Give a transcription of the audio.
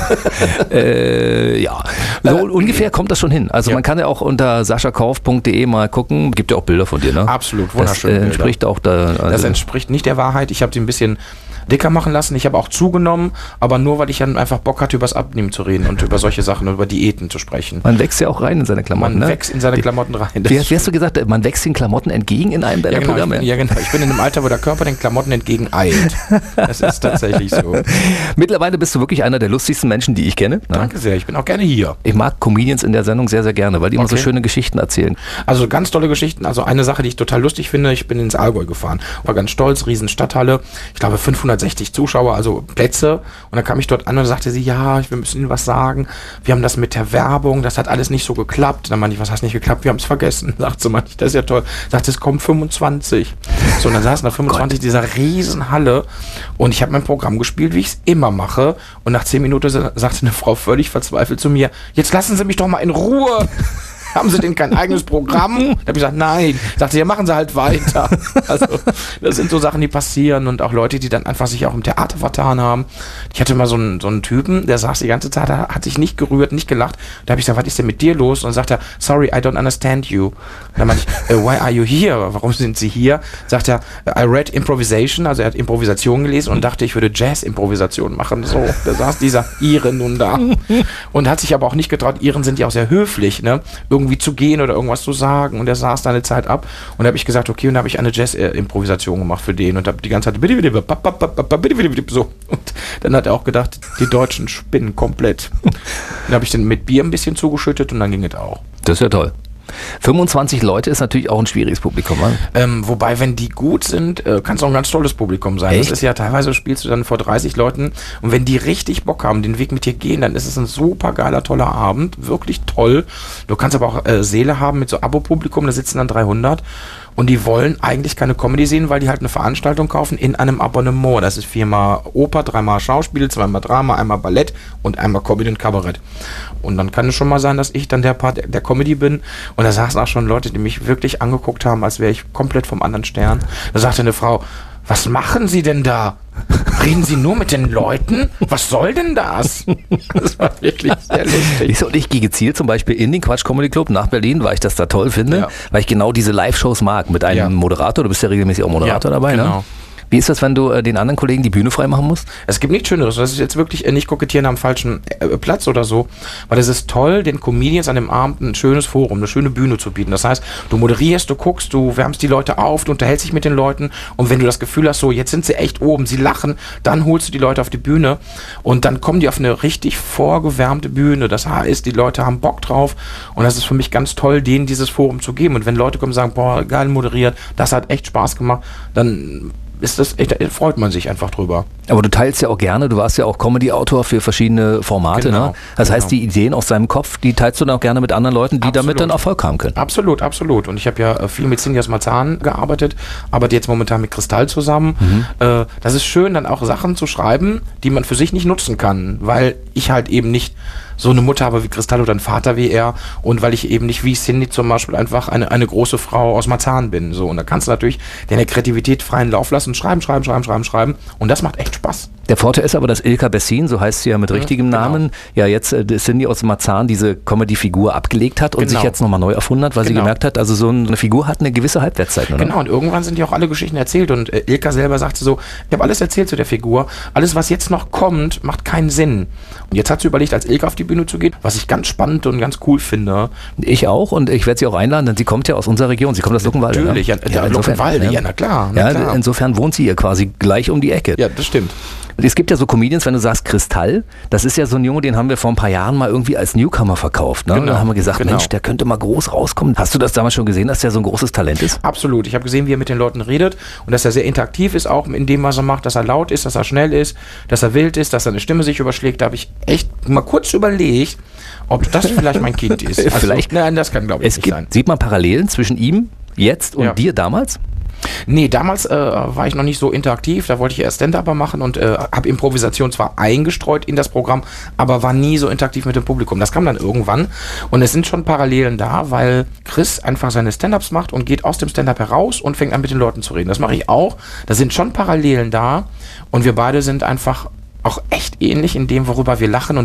Ja, so ungefähr kommt das schon hin. Also man kann ja auch unter saschakauf.de mal gucken. Gibt ja auch Bilder von dir, ne? Absolut, wunderschön. Das entspricht auch da. Also das entspricht nicht der Wahrheit. Ich habe sie ein bisschen dicker machen lassen. Ich habe auch zugenommen, aber nur, weil ich dann einfach Bock hatte, über das Abnehmen zu reden und über solche Sachen und über Diäten zu sprechen. Man wächst ja auch rein in seine Klamotten, Man wächst in seine Klamotten rein. Wie hast du gesagt, man wächst den Klamotten entgegen in einem deiner Programme? Ja, genau. Ich bin in einem Alter, wo der Körper den Klamotten entgegen eilt. Das ist tatsächlich so. Mittlerweile bist du wirklich einer der lustigsten Menschen, die ich kenne. Danke sehr. Ich bin auch gerne hier. Ich mag Comedians in der Sendung sehr, sehr gerne, weil die immer so schöne Geschichten erzählen. Also ganz tolle Geschichten. Also eine Sache, die ich total lustig finde, ich bin ins Allgäu gefahren. War ganz stolz, riesen Stadthalle. Ich glaube 560 Zuschauer, also Plätze. Und dann kam ich dort an und sagte sie, ja, wir müssen Ihnen was sagen. Wir haben das mit der Werbung, das hat alles nicht so geklappt. Dann meinte ich, was hat nicht geklappt? Wir haben es vergessen. Sagt sie, meinte ich, das ist ja toll. Sagt, es kommen 25. So, und dann saßen da 25 dieser riesen Halle und ich habe mein Programm gespielt, wie ich es immer mache. Und nach 10 Minuten sagte eine Frau völlig verzweifelt zu mir, jetzt lassen Sie mich doch mal in Ruhe. Haben Sie denn kein eigenes Programm? Da habe ich gesagt, nein. Sagte, ja, machen Sie halt weiter. Also, das sind so Sachen, die passieren und auch Leute, die dann einfach sich auch im Theater vertan haben. Ich hatte mal so einen Typen, der saß die ganze Zeit, hat sich nicht gerührt, nicht gelacht. Da habe ich gesagt, was ist denn mit dir los? Und dann sagt er, sorry, I don't understand you. Und dann meinte ich, why are you here? Warum sind Sie hier? Sagt er, I read Improvisation, also er hat Improvisation gelesen und dachte, ich würde Jazz-Improvisation machen. So, da saß dieser Ire nun da und hat sich aber auch nicht getraut. Iren sind ja auch sehr höflich, ne? Irgendwie zu gehen oder irgendwas zu sagen und er saß da eine Zeit ab und da habe ich gesagt, okay, und da habe ich eine Jazz-Improvisation gemacht für den und habe die ganze Zeit so und dann hat er auch gedacht, die Deutschen spinnen komplett. Dann habe ich den mit Bier ein bisschen zugeschüttet und dann ging es auch. Das ist ja toll. 25 Leute ist natürlich auch ein schwieriges Publikum. Wobei, wenn die gut sind, kann es auch ein ganz tolles Publikum sein. Echt? Das ist ja teilweise, spielst du dann vor 30 Leuten und wenn die richtig Bock haben, den Weg mit dir gehen, dann ist es ein super geiler, toller Abend. Wirklich toll. Du kannst aber auch Seele haben mit so Abo-Publikum, da sitzen dann 300 und die wollen eigentlich keine Comedy sehen, weil die halt eine Veranstaltung kaufen in einem Abonnement. Das ist 4-mal Oper, 3-mal Schauspiel, 2-mal Drama, 1-mal Ballett und 1-mal Comedy und Kabarett. Und dann kann es schon mal sein, dass ich dann der Part der Comedy bin. Und da saßen auch schon Leute, die mich wirklich angeguckt haben, als wäre ich komplett vom anderen Stern. Da sagte eine Frau, was machen Sie denn da? Reden Sie nur mit den Leuten? Was soll denn das? Das war wirklich sehr lustig. Und ich gehe gezielt zum Beispiel in den Quatsch Comedy Club nach Berlin, weil ich das da toll finde, weil ich genau diese Live-Shows mag mit einem Moderator. Du bist ja regelmäßig auch Moderator dabei, genau. Ne? Wie ist das, wenn du den anderen Kollegen die Bühne freimachen musst? Es gibt nichts Schöneres. Das ist jetzt wirklich nicht kokettieren am falschen Platz oder so, weil es ist toll, den Comedians an dem Abend ein schönes Forum, eine schöne Bühne zu bieten. Das heißt, du moderierst, du guckst, du wärmst die Leute auf, du unterhältst dich mit den Leuten und wenn du das Gefühl hast, so jetzt sind sie echt oben, sie lachen, dann holst du die Leute auf die Bühne und dann kommen die auf eine richtig vorgewärmte Bühne. Das heißt, die Leute haben Bock drauf und das ist für mich ganz toll, denen dieses Forum zu geben. Und wenn Leute kommen und sagen, boah, geil moderiert, das hat echt Spaß gemacht, dann ist das echt, freut man sich einfach drüber. Aber du teilst ja auch gerne, du warst ja auch Comedy-Autor für verschiedene Formate, genau, ne? Das heißt, die Ideen aus deinem Kopf, die teilst du dann auch gerne mit anderen Leuten, die damit dann Erfolg haben können. Absolut, absolut. Und ich habe ja viel mit Sinjas Marzahn gearbeitet, arbeite jetzt momentan mit Kristall zusammen. Das ist schön, dann auch Sachen zu schreiben, die man für sich nicht nutzen kann, weil ich halt eben nicht so eine Mutter habe wie Kristall oder einen Vater wie er und weil ich eben nicht wie Cindy zum Beispiel einfach eine große Frau aus Marzahn bin. So. Und da kannst du natürlich deine Kreativität freien Lauf lassen, schreiben und das macht echt Spaß. Der Vorteil ist aber, dass Ilka Bessin, so heißt sie ja mit richtigem Namen, ja jetzt Cindy aus Marzahn diese Comedy-Figur abgelegt hat und sich jetzt nochmal neu erfunden hat, weil sie gemerkt hat, also so eine Figur hat eine gewisse Halbwertszeit. Oder? Genau, und irgendwann sind ja auch alle Geschichten erzählt und Ilka selber sagte so, ich habe alles erzählt zu der Figur, alles was jetzt noch kommt, macht keinen Sinn. Und jetzt hat sie überlegt, als Ilka auf die Bühne zu gehen, was ich ganz spannend und ganz cool finde. Ich auch und ich werde sie auch einladen, denn sie kommt ja aus unserer Region, sie kommt aus Luckenwalde. Natürlich, Luckenwalde, ja, na klar. Insofern wohnt sie hier quasi gleich um die Ecke. Ja, das stimmt. Es gibt ja so Comedians, wenn du sagst Kristall, das ist ja so ein Junge, den haben wir vor ein paar Jahren mal irgendwie als Newcomer verkauft. Ne? Genau, da haben wir gesagt, Mensch, der könnte mal groß rauskommen. Hast du das damals schon gesehen, dass der so ein großes Talent ist? Absolut. Ich habe gesehen, wie er mit den Leuten redet und dass er sehr interaktiv ist, auch in dem, was er macht, dass er laut ist, dass er schnell ist, dass er wild ist, dass seine Stimme sich überschlägt. Da habe ich echt mal kurz überlegt, ob das vielleicht mein Kind ist. Also, vielleicht. Nein, das kann, glaube ich, nicht sein. Sieht man Parallelen zwischen ihm jetzt und dir damals? Nee, damals war ich noch nicht so interaktiv, da wollte ich erst Stand-Upper machen und habe Improvisation zwar eingestreut in das Programm, aber war nie so interaktiv mit dem Publikum. Das kam dann irgendwann und es sind schon Parallelen da, weil Chris einfach seine Stand-Ups macht und geht aus dem Stand-Up heraus und fängt an mit den Leuten zu reden. Das mache ich auch, da sind schon Parallelen da und wir beide sind einfach auch echt ähnlich in dem, worüber wir lachen und